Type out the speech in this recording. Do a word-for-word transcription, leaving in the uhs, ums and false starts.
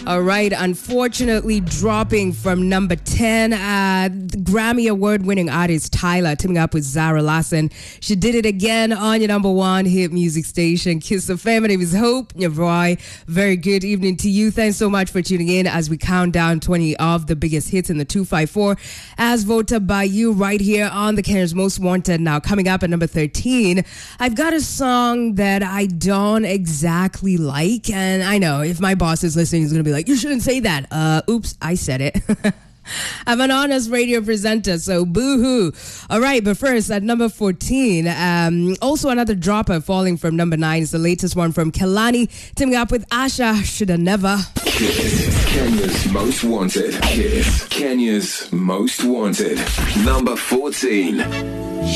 All right, unfortunately dropping from number ten, uh, the Grammy Award-winning artist Tyler teaming up with Zara Larsson. She did it again on your number one hit music station, Kiss F M. My name is Hope Nyavroy. Very good evening to you. Thanks so much for tuning in as we count down twenty of the biggest hits in the two five four as voted by you right here on the Kenya's Most Wanted. Now, coming up at number thirteen, I've got a song that I don't exactly like, and I know if my boss is listening, he's going to be like, you shouldn't say that. Uh, oops, I said it. I'm an honest radio presenter, so boo-hoo. All right, but first, at number fourteen, um, also another dropper falling from number nine is the latest one from Kelani, teaming up with Asha, Shoulda Never. Kiss, Kenya's Most Wanted. Kiss, Kenya's Most Wanted. Number fourteen.